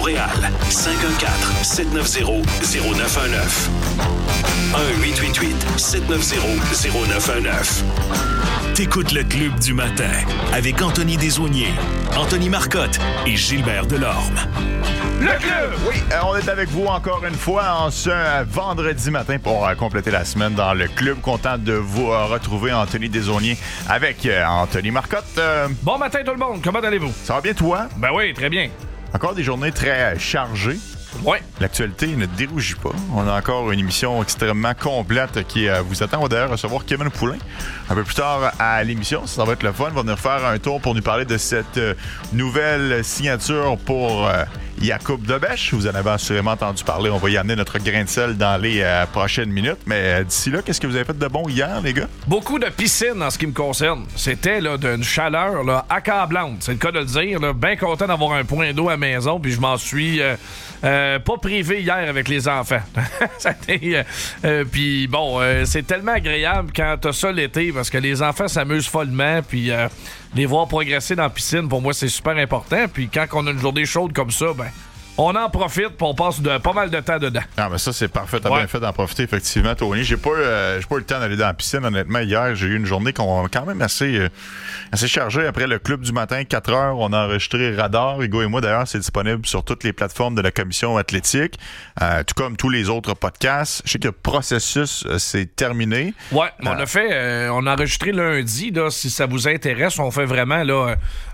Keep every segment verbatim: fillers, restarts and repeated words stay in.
Montréal. cinq un quatre, sept neuf zéro, zéro neuf un neuf. un huit huit huit, sept neuf zéro, zéro neuf un neuf. T'écoutes le Club du matin avec Anthony Desaulniers, Anthony Marcotte et Gilbert Delorme. Le Club! Oui, euh, on est avec vous encore une fois en ce euh, vendredi matin pour euh, compléter la semaine dans le Club. Content de vous euh, retrouver, Anthony Desaulniers, avec euh, Anthony Marcotte. Euh... Bon matin tout le monde, comment allez-vous? Ça va bien toi? Ben oui, très bien. Encore des journées très euh, chargées. Oui. L'actualité ne dérougit pas. On a encore une émission extrêmement complète qui euh, vous attend. On va d'ailleurs recevoir Kevin Poulin un peu plus tard à l'émission. Ça va être le fun. On va venir faire un tour pour nous parler de cette euh, nouvelle signature pour euh, Jakub Dobeš. Vous en avez assurément entendu parler. On va y amener notre grain de sel dans les euh, prochaines minutes. Mais euh, d'ici là, qu'est-ce que vous avez fait de bon hier, les gars? Beaucoup de piscine en ce qui me concerne. C'était là, d'une chaleur là, accablante. C'est le cas de le dire. Là. Bien content d'avoir un point d'eau à la maison. Puis je m'en suis... Euh, Euh, pas privé hier avec les enfants. ça a été, euh, euh, puis bon, euh, c'est tellement agréable quand t'as ça l'été parce que les enfants s'amusent follement. Puis euh, les voir progresser dans la piscine, pour moi, c'est super important. Puis quand on a une journée chaude comme ça, ben on en profite puis on passe de, pas mal de temps dedans. Ah, mais ça, c'est parfait. T'as ouais. bien fait d'en profiter, effectivement, Tony. J'ai pas, euh, j'ai pas eu le temps d'aller dans la piscine, honnêtement. Hier, j'ai eu une journée qu'on, quand même assez, euh, assez chargée. Après le Club du matin, quatre heures, on a enregistré Radar. Hugo et moi, d'ailleurs, c'est disponible sur toutes les plateformes de la Commission athlétique, euh, tout comme tous les autres podcasts. Je sais que le processus, euh, c'est terminé. Ouais, euh, on a fait, euh, on a enregistré lundi, là, si ça vous intéresse. On fait vraiment, là,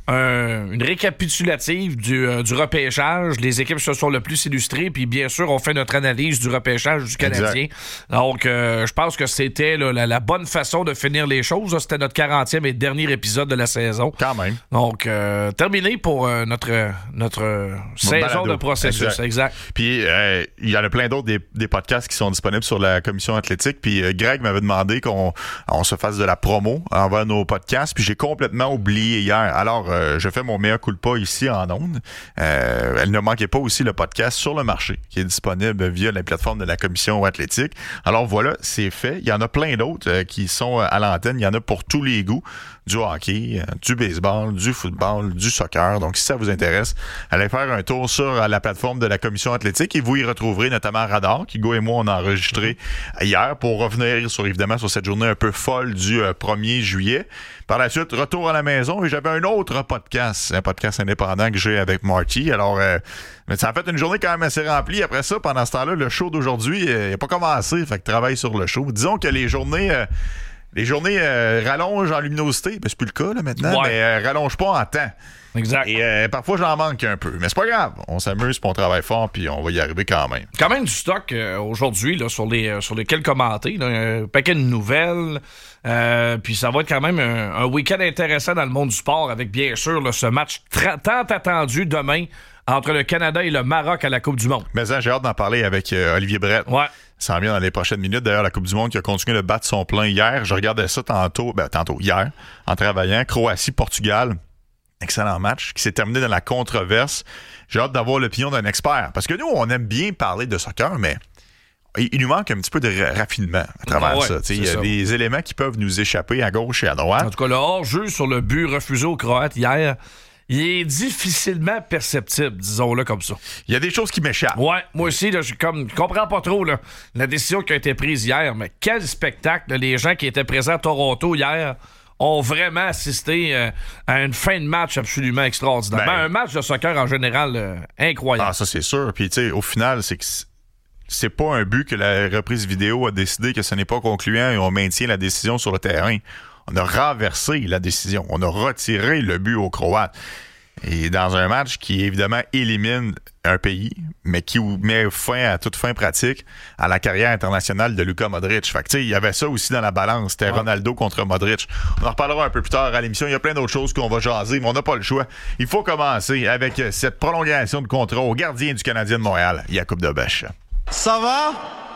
un, une récapitulative du, euh, du repêchage, les équipes se sont le plus illustrées, puis bien sûr, on fait notre analyse du repêchage du Canadien. Exact. Donc, euh, je pense que c'était là, la, la bonne façon de finir les choses. Là. C'était notre quarantième et dernier épisode de la saison. Quand même. Donc, euh, terminé pour euh, notre, notre euh, saison balado. De processus. Exact. exact. Puis, il euh, y en a plein d'autres des, des podcasts qui sont disponibles sur la Commission athlétique. Puis, euh, Greg m'avait demandé qu'on on se fasse de la promo envers nos podcasts. Puis, j'ai complètement oublié hier. Alors, euh, je fais mon mea culpa ici en ondes. Euh, elle ne manquait pas aussi le podcast Sur le marché, qui est disponible via la plateforme de la Commission athlétique. Alors voilà, c'est fait. Il y en a plein d'autres euh, qui sont à l'antenne. Il y en a pour tous les goûts. Du hockey, euh, du baseball, du football, du soccer. Donc, si ça vous intéresse, allez faire un tour sur euh, la plateforme de la Commission athlétique et vous y retrouverez notamment Radar, qu'Hugo et moi, on a enregistré hier pour revenir sur, évidemment, sur cette journée un peu folle du euh, premier juillet. Par la suite, retour à la maison et j'avais un autre podcast, un podcast indépendant que j'ai avec Marty. Alors, euh, mais ça a fait une journée quand même assez remplie. Après ça, pendant ce temps-là, le show d'aujourd'hui, euh, il n'a pas commencé. Fait que travaille sur le show. Disons que les journées... Euh, Les journées euh, rallongent en luminosité. Ben, c'est plus le cas là, maintenant, ouais. mais euh, rallongent pas en temps. Exact. Et euh, parfois, j'en manque un peu. Mais c'est pas grave. On s'amuse, puis on travaille fort, puis on va y arriver quand même. Quand même du stock euh, aujourd'hui là, sur, les, euh, sur lesquels commenter. Là, un paquet de nouvelles. Euh, puis ça va être quand même un, un week-end intéressant dans le monde du sport avec, bien sûr, là, ce match tra- tant attendu demain entre le Canada et le Maroc à la Coupe du Monde. Mais hein, j'ai hâte d'en parler avec euh, Olivier Brett. Ouais. Ça en vient dans les prochaines minutes. D'ailleurs, la Coupe du Monde qui a continué de battre son plein hier. Je regardais ça tantôt, ben tantôt, hier, en travaillant. Croatie-Portugal. Excellent match qui s'est terminé dans la controverse. J'ai hâte d'avoir l'opinion d'un expert. Parce que nous, on aime bien parler de soccer, mais il, il nous manque un petit peu de raffinement à travers ah ouais, ça. Il y a ça. Des éléments qui peuvent nous échapper à gauche et à droite. En tout cas, le hors-jeu sur le but refusé aux Croates hier... il est difficilement perceptible, disons-le comme ça. Il y a des choses qui m'échappent. Ouais, moi aussi, là, je comme, comprends pas trop là, la décision qui a été prise hier, mais quel spectacle! Là, les gens qui étaient présents à Toronto hier ont vraiment assisté euh, à une fin de match absolument extraordinaire. Ben, ben, un match de soccer en général euh, incroyable. Ah, ça c'est sûr. Puis tu sais, au final, c'est que c'est pas un but que la reprise vidéo a décidé que ce n'est pas concluant et on maintient la décision sur le terrain. On a renversé la décision. On a retiré le but aux Croates. Et dans un match qui, évidemment, élimine un pays, mais qui met fin à toute fin pratique à la carrière internationale de Luka Modric. Fait que, tu sais, il y avait ça aussi dans la balance. C'était ouais. Ronaldo contre Modric. On en reparlera un peu plus tard à l'émission. Il y a plein d'autres choses qu'on va jaser, mais on n'a pas le choix. Il faut commencer avec cette prolongation de contrat au gardien du Canadien de Montréal, Jakub Dobeš. Ça va?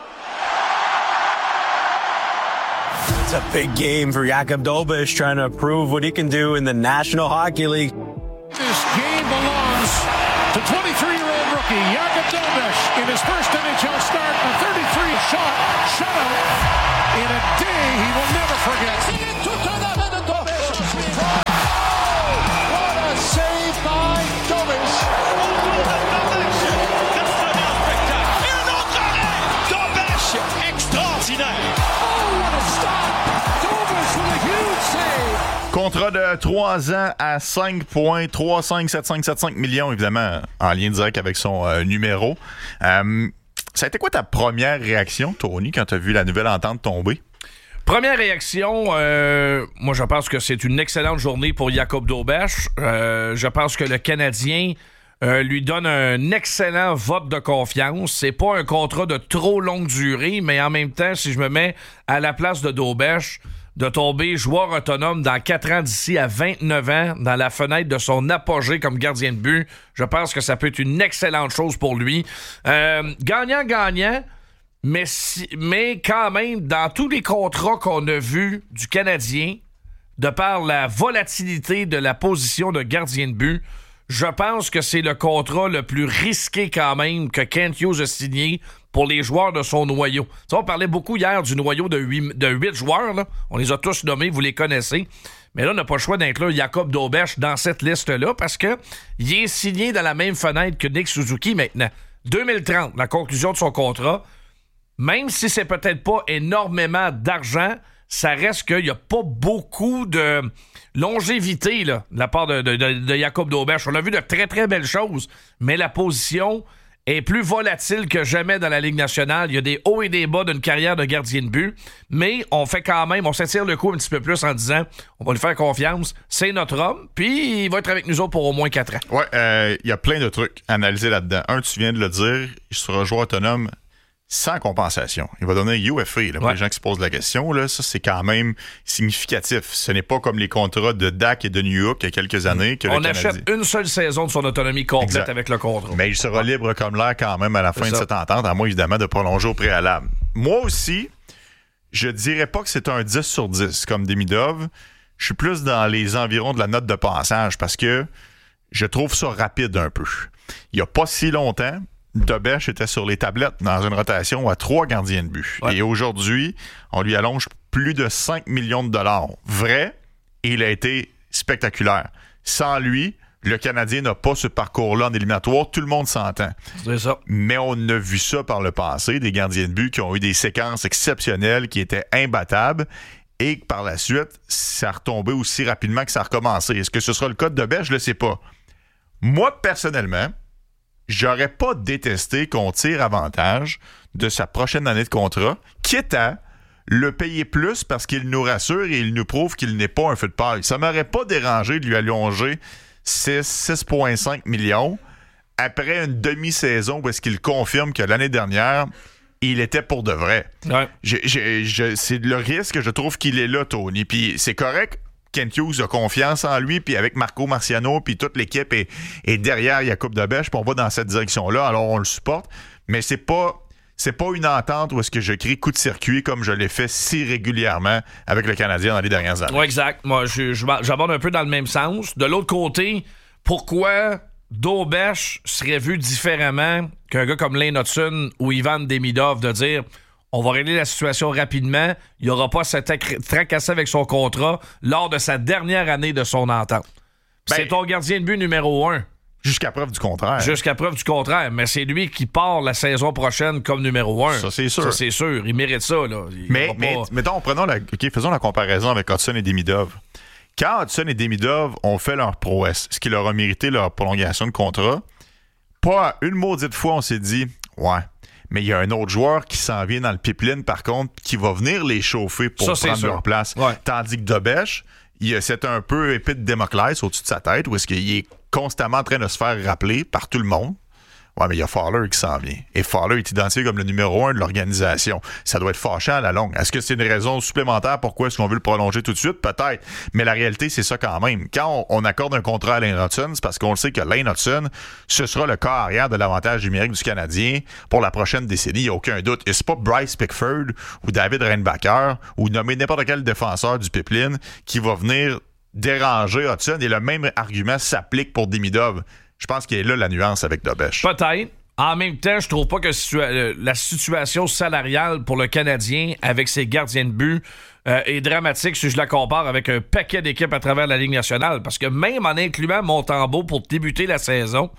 It's a big game for Jakub Dobeš trying to prove what he can do in the National Hockey League. This game belongs to twenty-three-year-old rookie Jakub Dobeš in his first N H L start. A thirty-three shot shutout in a day he will never forget. Oh, what a save by Dobeš! contrat de trois ans à cinq virgule trois cinq sept cinq sept cinq millions, évidemment, en lien direct avec son euh, numéro. Euh, ça a été quoi ta première réaction, Tony, quand tu as vu la nouvelle entente tomber? Première réaction, euh, moi je pense que c'est une excellente journée pour Jakub Dobeš. Euh, je pense que le Canadien euh, lui donne un excellent vote de confiance. C'est pas un contrat de trop longue durée, mais en même temps, si je me mets à la place de Dobeš, de tomber joueur autonome dans quatre ans d'ici à vingt-neuf ans, dans la fenêtre de son apogée comme gardien de but, je pense que ça peut être une excellente chose pour lui. Euh, gagnant-gagnant, mais, si, mais quand même, dans tous les contrats qu'on a vus du Canadien, de par la volatilité de la position de gardien de but, je pense que c'est le contrat le plus risqué quand même que Kent Hughes a signé pour les joueurs de son noyau. Tu sais, on parlait beaucoup hier du noyau de huit, de huit joueurs. Là. On les a tous nommés, vous les connaissez. Mais là, on n'a pas le choix d'inclure Jakub Dobeš dans cette liste-là parce qu'il est signé dans la même fenêtre que Nick Suzuki maintenant. deux mille trente, la conclusion de son contrat. Même si c'est peut-être pas énormément d'argent, ça reste qu'il n'y a pas beaucoup de longévité là, de la part de, de, de, de Jakub Dobeš. On a vu de très, très belles choses, mais la position est plus volatile que jamais dans la Ligue nationale. Il y a des hauts et des bas d'une carrière de gardien de but, mais on fait quand même, on s'attire le coup un petit peu plus en disant on va lui faire confiance, c'est notre homme, puis il va être avec nous autres pour au moins quatre ans. Ouais, il euh, y a plein de trucs à analyser là-dedans. Un, tu viens de le dire, il sera joueur autonome sans compensation. Il va donner U F A. Là, pour ouais. les gens qui se posent la question, là, ça, c'est quand même significatif. Ce n'est pas comme les contrats de Dak et de New York il y a quelques années. Que On le achète Canadien... une seule saison de son autonomie complète exact. Avec le contrat. Mais il sera libre comme l'air quand même à la fin de cette entente, à moins évidemment de prolonger au préalable. Moi aussi, je dirais pas que c'est un dix sur dix comme Demidov. Je suis plus dans les environs de la note de passage parce que je trouve ça rapide un peu. Il n'y a pas si longtemps, Dobeš était sur les tablettes dans une rotation à trois gardiens de but. Ouais. Et aujourd'hui, on lui allonge plus de cinq millions de dollars. Vrai, et il a été spectaculaire. Sans lui, le Canadien n'a pas ce parcours-là en éliminatoire. Tout le monde s'entend. C'est ça. Mais on a vu ça par le passé, des gardiens de but qui ont eu des séquences exceptionnelles, qui étaient imbattables, et que par la suite, ça a retombé aussi rapidement que ça a recommencé. Est-ce que ce sera le cas de Dobeš? Je ne le sais pas. Moi, personnellement, j'aurais pas détesté qu'on tire avantage de sa prochaine année de contrat, quitte à le payer plus parce qu'il nous rassure et il nous prouve qu'il n'est pas un feu de paille. Ça m'aurait pas dérangé de lui allonger six virgule cinq millions après une demi-saison où est-ce qu'il confirme que l'année dernière, il était pour de vrai. Ouais. Je, je, je, c'est le risque, je trouve qu'il est là, Tony. Puis c'est correct. Kent Hughes a confiance en lui, puis avec Marco Marciano, puis toute l'équipe est, est derrière Jakub Dobeš, puis on va dans cette direction-là, alors on le supporte. Mais c'est pas, c'est pas une entente où est-ce que je crie coup de circuit comme je l'ai fait si régulièrement avec le Canadien dans les dernières années. Oui, exact. Moi, je, je, j'aborde un peu dans le même sens. De l'autre côté, pourquoi Dobeš serait vu différemment qu'un gars comme Lane Hutson ou Ivan Demidov de dire... On va régler la situation rapidement. Il n'y aura pas cette tracassé avec son contrat lors de sa dernière année de son entente. Ben, c'est ton gardien de but numéro un. Jusqu'à preuve du contraire. Jusqu'à preuve du contraire. Mais c'est lui qui part la saison prochaine comme numéro un. Ça, c'est sûr. Ça, c'est sûr. Il mérite ça. Là. Il mais, mais pas... mettons, prenons la, okay, faisons la comparaison avec Hutson et Demidov. Quand Hutson et Demidov ont fait leur prouesse, ce qui leur a mérité leur prolongation de contrat, pas une maudite fois on s'est dit « Ouais, mais il y a un autre joueur qui s'en vient dans le pipeline, par contre, qui va venir les chauffer pour ça, prendre leur place. Ouais. » Tandis que Dobeš, c'est un peu épée de Damoclès au-dessus de sa tête, où est-ce qu'il est constamment en train de se faire rappeler par tout le monde. Ouais, mais il y a Fowler qui s'en vient. Et Fowler est identifié comme le numéro un de l'organisation. Ça doit être fâchant à la longue. Est-ce que c'est une raison supplémentaire pourquoi est-ce qu'on veut le prolonger tout de suite? Peut-être. Mais la réalité, c'est ça quand même. Quand on, on accorde un contrat à Lane Hutson, c'est parce qu'on le sait que Lane Hutson, ce sera le corps arrière de l'avantage numérique du Canadien pour la prochaine décennie. Il n'y a aucun doute. Et c'est pas Bryce Pickford ou David Reinbacher ou nommer n'importe quel défenseur du pipeline qui va venir déranger Hutson. Et le même argument s'applique pour Demidov. Je pense qu'il est là la nuance avec Dobeš. Peut-être. En même temps, je trouve pas que situa- la situation salariale pour le Canadien avec ses gardiens de but euh, est dramatique si je la compare avec un paquet d'équipes à travers la Ligue nationale. Parce que même en incluant Montembeault pour débuter la saison,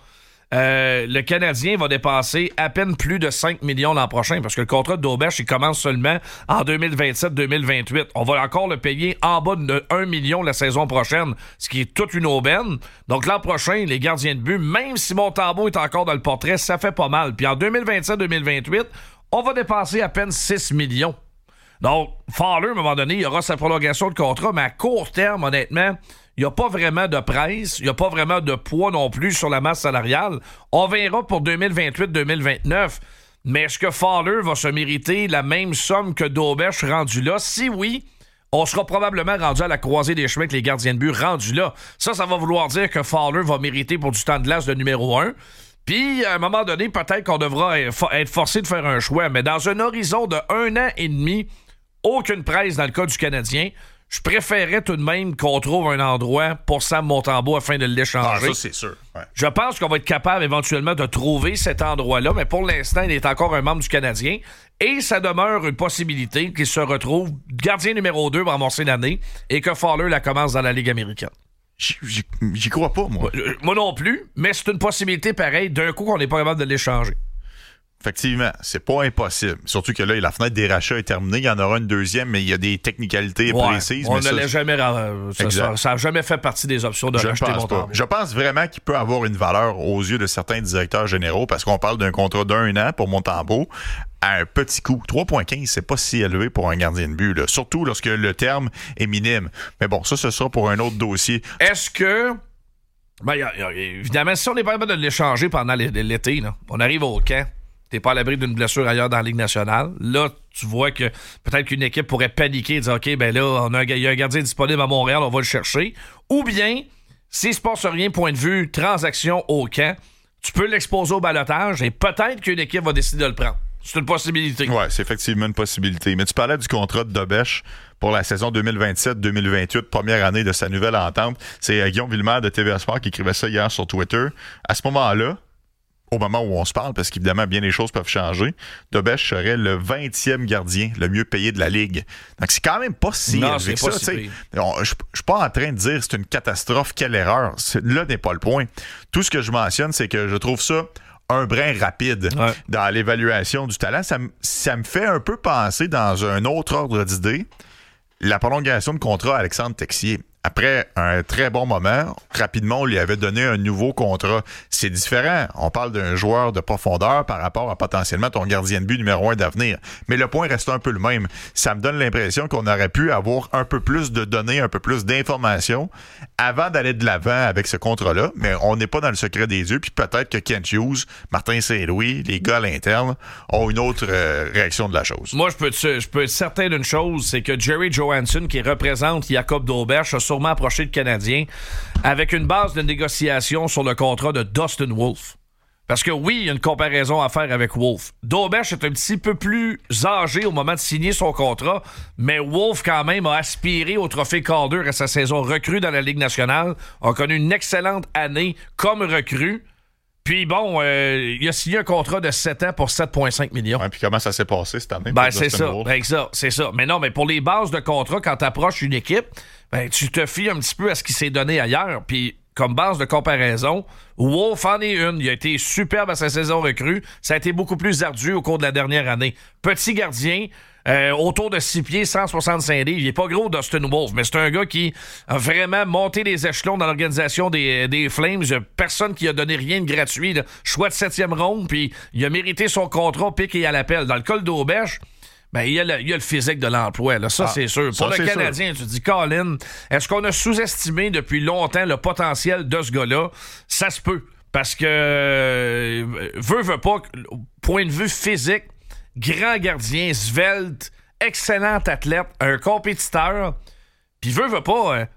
euh, le Canadien va dépasser à peine plus de cinq millions l'an prochain parce que le contrat de Dobeš, il commence seulement en deux mille vingt-sept deux mille vingt-huit. On va encore le payer en bas de un million la saison prochaine, ce qui est toute une aubaine. Donc l'an prochain, les gardiens de but, même si Montembeault est encore dans le portrait, ça fait pas mal. Puis en deux mille vingt-sept deux mille vingt-huit, on va dépasser à peine six millions. Donc, Fowler, à un moment donné, il aura sa prolongation de contrat, mais à court terme, honnêtement, il n'y a pas vraiment de presse, il n'y a pas vraiment de poids non plus sur la masse salariale. On verra pour deux mille vingt-huit deux mille vingt-neuf, mais est-ce que Fowler va se mériter la même somme que Dobeš rendu là? Si oui, on sera probablement rendu à la croisée des chemins avec les gardiens de but rendus là. Ça, ça va vouloir dire que Fowler va mériter pour du temps de glace de numéro un. Puis, à un moment donné, peut-être qu'on devra être forcé de faire un choix, mais dans un horizon de un an et demi, aucune presse dans le cas du Canadien. Je préférerais tout de même qu'on trouve un endroit pour Sam Montembeault afin de l'échanger. Ah, ça, c'est sûr. Ouais. Je pense qu'on va être capable éventuellement de trouver cet endroit-là, mais pour l'instant, il est encore un membre du Canadien et ça demeure une possibilité qu'il se retrouve gardien numéro deux pour amorcer l'année et que Fowler la commence dans la Ligue américaine. J'y, j'y, j'y crois pas, moi. Moi, moi non plus, mais c'est une possibilité pareille d'un coup qu'on n'est pas capable de l'échanger. Effectivement, c'est pas impossible. Surtout que là, la fenêtre des rachats est terminée. Il y en aura une deuxième, mais il y a des technicalités ouais, précises. On mais ne ça, l'a jamais... Euh, ça n'a jamais fait partie des options de je racheter Montembeault. Je pense vraiment qu'il peut avoir une valeur aux yeux de certains directeurs généraux parce qu'on parle d'un contrat d'un an pour Montembeault à un petit coût. trois virgule quinze, c'est pas si élevé pour un gardien de but, là. Surtout lorsque le terme est minime. Mais bon, ça, ce sera pour un autre dossier. Est-ce que... Ben, y a, y a, évidemment, si on n'est pas capable de l'échanger pendant l'été, là, on arrive au camp. T'es pas à l'abri d'une blessure ailleurs dans la Ligue nationale. Là, tu vois que peut-être qu'une équipe pourrait paniquer et dire « OK, ben là, on a un, y a un gardien disponible à Montréal, on va le chercher. » Ou bien, s'il se passe rien, point de vue, transaction au camp, tu peux l'exposer au ballottage et peut-être qu'une équipe va décider de le prendre. C'est une possibilité. Oui, c'est effectivement une possibilité. Mais tu parlais du contrat de Dobeš pour la saison deux mille vingt-sept deux mille vingt-huit, première année de sa nouvelle entente. C'est Guillaume Villemère de T V A Sport qui écrivait ça hier sur Twitter. À ce moment-là, au moment où on se parle, parce qu'évidemment, bien les choses peuvent changer, Dobeš serait le vingtième gardien le mieux payé de la Ligue. Donc, c'est quand même pas si non, élevé c'est que pas ça. Si je ne suis pas en train de dire c'est une catastrophe, quelle erreur. C'est, là n'est pas le point. Tout ce que je mentionne, c'est que je trouve ça un brin rapide ouais. dans l'évaluation du talent. Ça, m- ça me fait un peu penser dans un autre ordre d'idée, la prolongation de contrat à Alexandre Texier. Après un très bon moment, rapidement, on lui avait donné un nouveau contrat. C'est différent. On parle d'un joueur de profondeur par rapport à potentiellement ton gardien de but numéro un d'avenir. Mais le point reste un peu le même. Ça me donne l'impression qu'on aurait pu avoir un peu plus de données, un peu plus d'informations avant d'aller de l'avant avec ce contrat-là. Mais on n'est pas dans le secret des yeux. Puis peut-être que Kent Hughes, Martin Saint-Louis, les gars à l'interne ont une autre euh, réaction de la chose. Moi, je peux, être, je peux être certain d'une chose, c'est que Jerry Johansson, qui représente Jacob Dobeš, a sûrement approché le Canadien avec une base de négociation sur le contrat de Dustin Wolf. Parce que oui, il y a une comparaison à faire avec Wolf. Dobeš est un petit peu plus âgé au moment de signer son contrat, mais Wolf, quand même, a aspiré au trophée Calder à sa saison recrue dans la Ligue nationale, a connu une excellente année comme recrue. Puis bon, euh, il a signé un contrat de sept ans pour sept virgule cinq millions. Ouais, puis comment ça s'est passé cette année? Ben, c'est ça, ben, ça, c'est ça. Mais non, mais pour les bases de contrat, quand tu approches une équipe, ben, tu te fies un petit peu à ce qui s'est donné ailleurs. Puis comme base de comparaison, Wolf en est une. Il a été superbe à sa saison recrue. Ça a été beaucoup plus ardu au cours de la dernière année. Petit gardien, euh, autour de six pieds, cent soixante-cinq livres. Il est pas gros, Dustin Wolf, mais c'est un gars qui a vraiment monté les échelons dans l'organisation des, des Flames. Il y a personne qui a donné rien de gratuit. Là. Choix de septième ronde, puis il a mérité son contrat pique et à l'appel. Dans le cas de Dobeš, ben, il y a le, il y a le physique de l'emploi, là. Ça, ah, c'est sûr. Pour ça, le Canadien, sûr. Tu dis, Colin, est-ce qu'on a sous-estimé depuis longtemps le potentiel de ce gars-là? Ça se peut. Parce que, euh, veut, veut pas, point de vue physique, grand gardien, svelte, excellent athlète, un compétiteur, puis veut, veut pas, euh,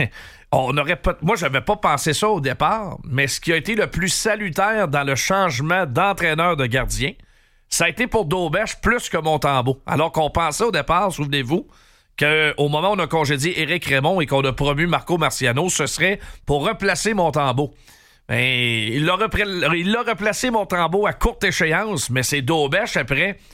on aurait pas, moi, j'avais pas pensé ça au départ, mais ce qui a été le plus salutaire dans le changement d'entraîneur de gardien, ça a été pour Dobeš plus que Montembeault. Alors qu'on pensait au départ, souvenez-vous, qu'au moment où on a congédié Éric Raymond et qu'on a promu Marco Marciano, ce serait pour replacer Montembeault. Ben, il l'a, repre... il l'a replacé Montembeault à courte échéance, mais c'est Dobeš après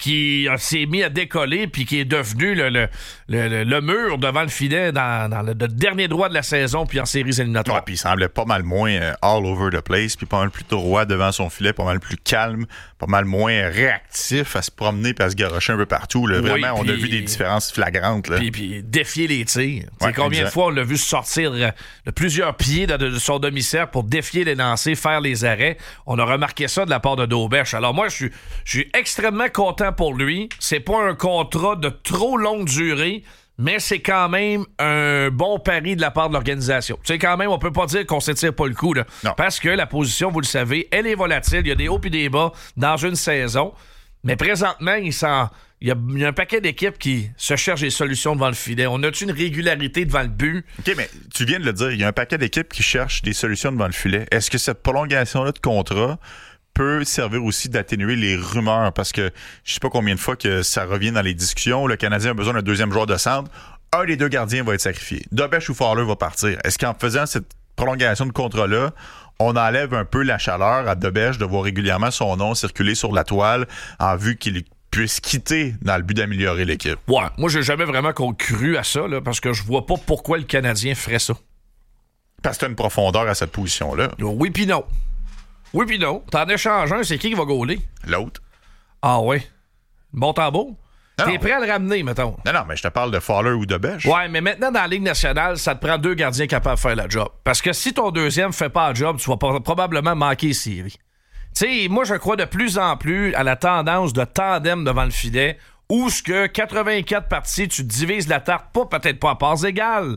qui euh, s'est mis à décoller puis qui est devenu le, le, le, le, le mur devant le filet dans, dans le, le dernier droit de la saison puis en séries éliminatoires. Ouais, puis il semblait pas mal moins euh, all over the place, puis pas mal plus droit devant son filet, pas mal plus calme, pas mal moins réactif à se promener puis à se garrocher un peu partout. Là. Vraiment, oui, on a vu des différences flagrantes. Là. Puis, puis défier les tirs. Ouais, combien exact. de fois on l'a vu sortir de plusieurs pieds de, de son demi-cercle pour défier les lancers, faire les arrêts. On a remarqué ça de la part de Dobech. Alors moi, je suis, je suis extrêmement content pour lui. C'est pas un contrat de trop longue durée, mais c'est quand même un bon pari de la part de l'organisation. Tu sais, quand même, on peut pas dire qu'on s'étire pas le coup, là. Non. Parce que la position, vous le savez, elle est volatile. Il y a des hauts et des bas dans une saison. Mais présentement, il s'en... Il y, a, il y a un paquet d'équipes qui se cherchent des solutions devant le filet. On a-tu une régularité devant le but? OK, mais tu viens de le dire, il y a un paquet d'équipes qui cherchent des solutions devant le filet. Est-ce que cette prolongation-là de contrat peut servir aussi d'atténuer les rumeurs? Parce que je sais pas combien de fois que ça revient dans les discussions. Le Canadien a besoin d'un deuxième joueur de centre. Un des deux gardiens va être sacrifié. Dobech ou Fowler va partir. Est-ce qu'en faisant cette prolongation de contrat-là, on enlève un peu la chaleur à Dobech de voir régulièrement son nom circuler sur la toile en vue qu'il puisse quitter dans le but d'améliorer l'équipe? Ouais, moi j'ai jamais vraiment cru à ça, là, parce que je vois pas pourquoi le Canadien ferait ça. Parce que t'as une profondeur à cette position-là. Oui pis non. Oui pis non. T'en échanges un, c'est qui qui va gauler? L'autre. Ah ouais. Bon tambour? Non, T'es non. prêt à le ramener, mettons? Non, non, mais je te parle de Fowler ou Dobech. Ouais, mais maintenant, dans la Ligue nationale, ça te prend deux gardiens capables de faire la job. Parce que si ton deuxième fait pas la job, tu vas pas- probablement manquer les séries. Tu sais, moi, je crois de plus en plus à la tendance de tandem devant le filet, où ce que quatre-vingt-quatre parties, tu divises la tarte, pas peut-être pas à parts égales,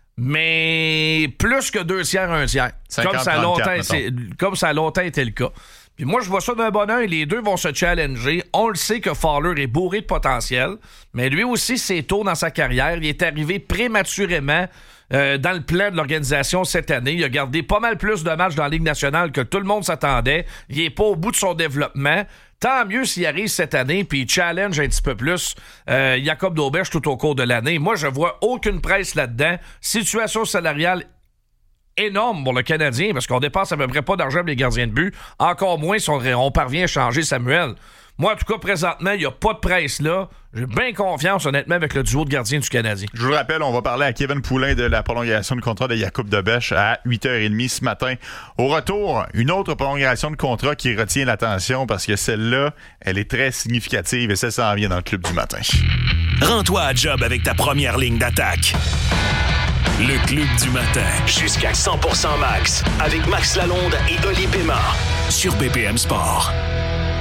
mais plus que deux tiers, un tiers. cinquante, Comme ça, a longtemps, trente-quatre, c'est- comme ça a longtemps été le cas. Puis moi, je vois ça d'un bon œil. Les deux vont se challenger. On le sait que Fowler est bourré de potentiel, mais lui aussi, c'est tôt dans sa carrière. Il est arrivé prématurément euh, dans le plan de l'organisation cette année. Il a gardé pas mal plus de matchs dans la Ligue nationale que tout le monde s'attendait. Il est pas au bout de son développement. Tant mieux s'il arrive cette année puis il challenge un petit peu plus euh, Jacob Dobech tout au cours de l'année. Moi, je vois aucune presse là-dedans. Situation salariale énorme pour le Canadien parce qu'on dépense à peu près pas d'argent pour les gardiens de but. Encore moins si on, on parvient à changer Samuel. Moi, en tout cas, présentement, il n'y a pas de presse là. J'ai bien confiance, honnêtement, avec le duo de gardiens du Canadien. Je vous le rappelle, on va parler à Kevin Poulin de la prolongation de contrat de Jacob Dobech à huit heures trente ce matin. Au retour, une autre prolongation de contrat qui retient l'attention parce que celle-là, elle est très significative et ça s'en vient dans le club du matin. Rends-toi à job avec ta première ligne d'attaque. Le Club du matin. Jusqu'à cent pour cent max. Avec Max Lalonde et Oli Pémard. Sur B P M Sport.